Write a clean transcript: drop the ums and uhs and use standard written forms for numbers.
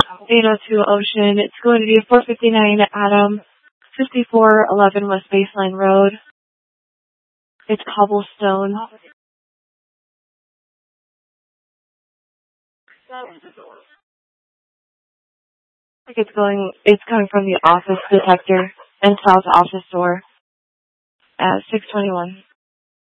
802 Ocean. It's going to be 459 Adam, 5411 West Baseline Road. It's cobblestone. It's coming from the office detector and south office door at 621.